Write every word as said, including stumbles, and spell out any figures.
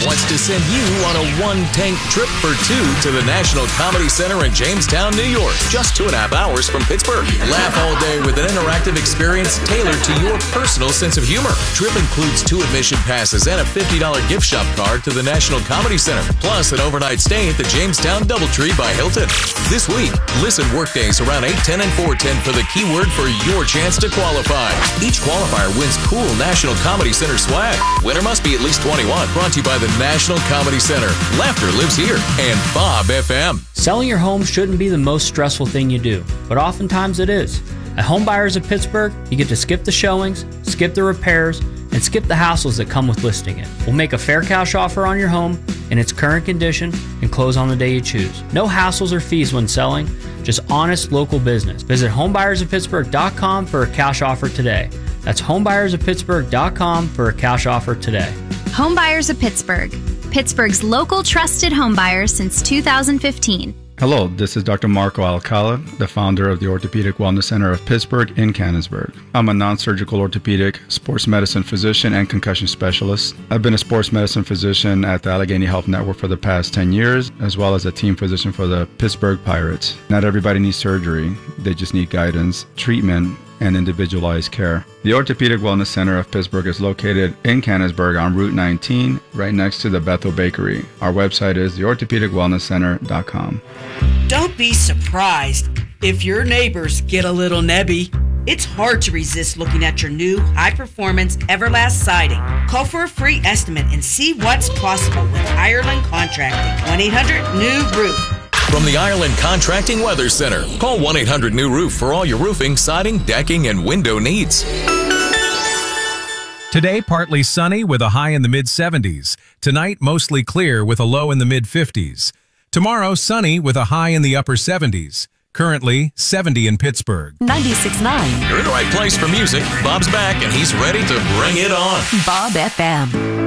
wants to send you on a one-tank trip for two to the National Comedy Center in Jamestown, New York, just two and a half hours from Pittsburgh. Laugh all day with an interactive experience tailored to your personal sense of humor. Trip includes two admission passes and a fifty dollars gift shop card to the National Comedy Center, plus an overnight stay at the Jamestown Doubletree by Hilton. This week, listen workdays around eight ten and four ten for the keyword for your chance to qualify. Each qualifier wins cool National Comedy Center swag. Winner must be at least twenty-one. Brought to you by the National Comedy Center. Laughter lives here. And Bob F M. Selling your home shouldn't be the most stressful thing you do, but oftentimes it is. At Home Buyers of Pittsburgh, you get to skip the showings, skip the repairs, and skip the hassles that come with listing it. We'll make a fair cash offer on your home in its current condition and close on the day you choose. No hassles or fees when selling, just honest local business. Visit home buyers of pittsburgh dot com for a cash offer today. That's home buyers of pittsburgh dot com for a cash offer today. Home Buyers of Pittsburgh, Pittsburgh's local trusted home buyers since two thousand fifteen. Hello, this is Doctor Marco Alcala, the founder of the Orthopedic Wellness Center of Pittsburgh in Canonsburg. I'm a non-surgical orthopedic, sports medicine physician, and concussion specialist. I've been a sports medicine physician at the Allegheny Health Network for the past ten years, as well as a team physician for the Pittsburgh Pirates. Not everybody needs surgery. They just need guidance, treatment, and individualized care. The Orthopedic Wellness Center of Pittsburgh is located in Canonsburg on Route nineteen, right next to the Bethel Bakery. Our website is the orthopedic wellness center dot com. Don't be surprised if your neighbors get a little nebby. It's hard to resist looking at your new high-performance Everlast siding. Call for a free estimate and see what's possible with Ireland Contracting. one eight hundred new roof. From the Ireland Contracting Weather Center, call one eight hundred new roof for all your roofing, siding, decking, and window needs. Today, partly sunny with a high in the mid seventies. Tonight, mostly clear with a low in the mid fifties. Tomorrow, sunny with a high in the upper seventies. Currently, seventy in Pittsburgh. ninety-six point nine. You're in the right place for music. Bob's back, and he's ready to bring it on. Bob F M.